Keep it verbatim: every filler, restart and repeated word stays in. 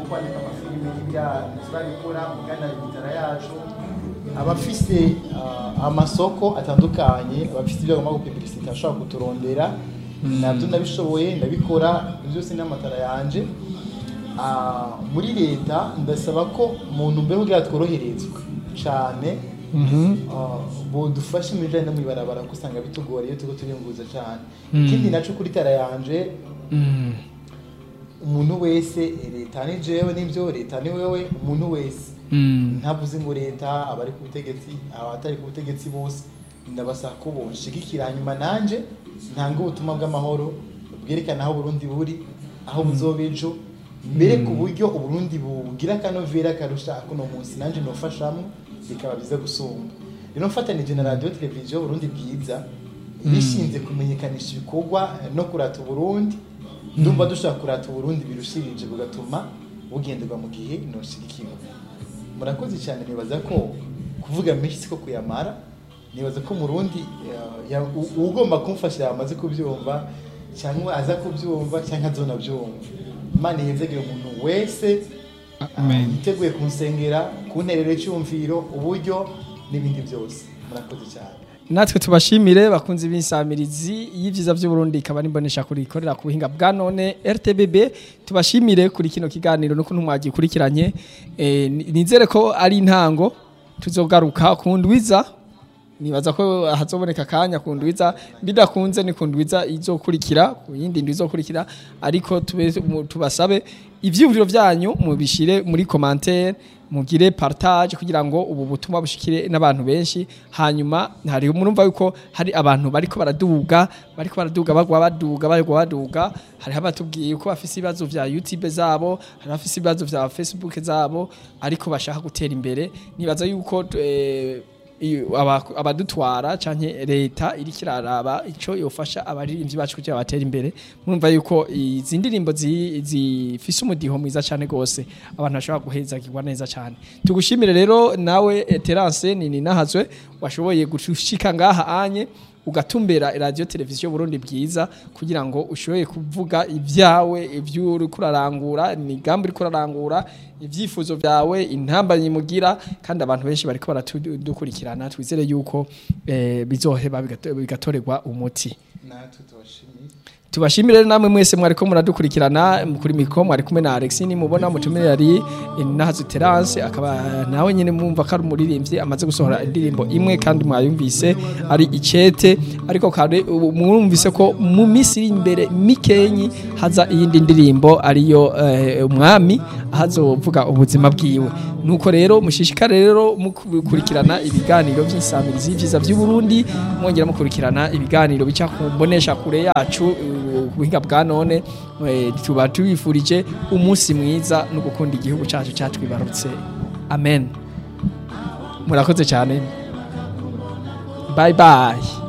kwandika amafilime n'ibya turabikora mugana ibitara yacu abafise uh, amasoko atandukanye abafise ibyo bagomba gupublicity ashobora kuturondera nabyo nabishoboye ndabikora byose n'amatara yanje uh, muri leta ndasaba ko umuntu mbe kugira tworoherezwe cyane mhm uh, bo dufashe mu bijanye no mwibarabara kusanga bitugora iyo tuko turiyunguza cyane ikindi naco kuri tara yanje mhm umuntu wese leta ni jewe nivyo leta ni wewe umuntu wese ntavuze ngo leta abari ku butegetsi abatari ku butegetsi bose ndabasaba ko bonshigikira nyuma nanje ntanga ubutumwa bw'amahoro bwerekana aho Burundi buri aho buzobejo mbere ku buryo uburundi bugira kanovera karusha kuno munsi nanje nofashamo bikaba biza gusumba rero mfatanije na radio televiziyo Burundi bwiza bishinze kumenyekanisha ibikorwa no kurata Burundi ndumva dushaka kurata Burundi birushirije bugatuma bugenderwa mu gihe noshigikirwa murakoze cyane nibaza ko kuvuga menshi siko kuyamara nibaza ko Murundi ugomba kumfasha yamaze kubyumva cyangwa aza kubyumva cyangwa azona byumva Imana yezegere umuntu wese amen iteguye kunsengera kunterera cyumviro uburyo n'ibindi byose murakoze cyane natwe tubashimire bakunze b'insamirizi y'ivyiza by'u Burundi ikaba nimbonesha kuri ikorera ku buhinga bwa none R T B B tubashimire kuri kino kiganiro no kuntu mwagikurikiranye eh, nizere ko ari intango tuzogaruka kundwiza nibaza ko hazoboneka kanya kundwiza bidakunze ni kundwiza izokurikira ku yindi ndizokurikira ariko tubasabe ivyumviro byanyu mubishire muri commentaire mugire partage kugira ngo ubu butumwa bushikire n'abantu benshi hanyuma hari murumva yuko hari abantu bariko baraduga bariko baraduga bagwa baduga bagwa baduga hari abatubwiye ko bafise ibibazo vya YouTube zabo hari bafise ibibazo vya Facebook zabo ariko bashaka gutera imbere nibaza yuko eh, abadutwara canke leta iri kiraraba ico yofasha abaririmbyi bacu kugira batera imbere murumva yuko izi ndirimbo zifise umudiho mwiza cyane gose abantu bashobora guheza kigwa neza cyane tugushimire rero nawe Terence nini nahazwe washoboye gushika ngaha anye ugatumbera radio televiziyo Burundi bwiza kugira ngo ushoboye kuvuga ivyawe ivyo uri kurarangura imigambi uri kurarangura ivyifuzo vyawe intambanyi mugira kandi abantu benshi bariko baradukurikirana twizere yuko eh, bizoheba bigatorerwa umuti natwe tubashimire tubashimire namwe mwese mwariko muradukurikirana kuri mikro mwari kumwe na Alex ni mubona mutumire yari nahazo Terence akaba nawe nyene mumva ko ari umuririmbyi amaze gusohora indirimbo imwe kandi mwayumvise ari icete ariko kandi mwumvise ko mu misiri imbere mikenyi haza iyindi ndirimbo ariyo umwami uh, ahazovuga ubuzima bwiwe nuko rero mushishikare rero mukurikirana ibiganiro by'insamirizi vyiza by'u Burundi mwongera mukurikirana ibiganiro bica kumbonesha kure yacu kuhinga bwa none tuba tubifurije umunsi mwiza no gukunda igihugu cyacu cyatwibarutse amen murakoze cyane bye bye.